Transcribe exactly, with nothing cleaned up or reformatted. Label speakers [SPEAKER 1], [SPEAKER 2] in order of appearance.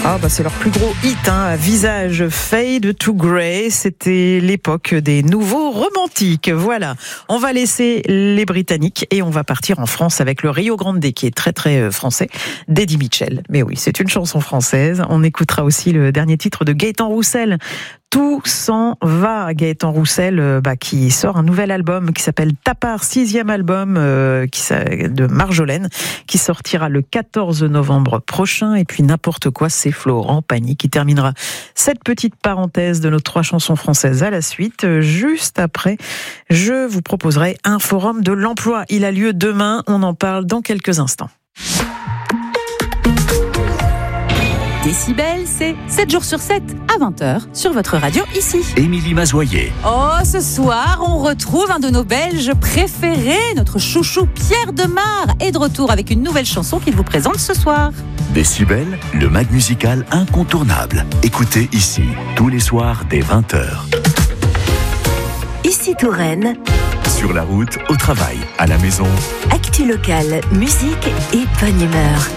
[SPEAKER 1] Ah bah c'est leur plus gros hit, hein, Visage Fade to Grey. C'était l'époque des nouveaux romantiques. Voilà, on va laisser les Britanniques et on va partir en France avec le Rio Grande qui est très très français, d'Eddie Mitchell. Mais oui, c'est une chanson française. On écoutera aussi le dernier titre de Gaëtan Roussel. Tout s'en va. Gaëtan Roussel, bah, qui sort un nouvel album qui s'appelle Ta part, sixième album euh, qui, de Marjolaine, qui sortira le quatorze novembre prochain. Et puis n'importe quoi, c'est Florent Pagny qui terminera cette petite parenthèse de nos trois chansons françaises à la suite. Juste après, je vous proposerai un forum de l'emploi. Il a lieu demain. On en parle dans quelques instants.
[SPEAKER 2] Décibel, c'est sept jours sur sept, à vingt heures, sur votre radio ici.
[SPEAKER 3] Émilie Mazoyer.
[SPEAKER 2] Oh, ce soir, on retrouve un de nos Belges préférés, notre chouchou Pierre Demar, est de retour avec une nouvelle chanson qu'il vous présente ce soir.
[SPEAKER 3] Décibel, le mag musical incontournable. Écoutez ici, tous les soirs dès vingt heures.
[SPEAKER 4] Ici Touraine.
[SPEAKER 3] Sur la route, au travail, à la maison.
[SPEAKER 4] Actu locale, musique et bonne humeur.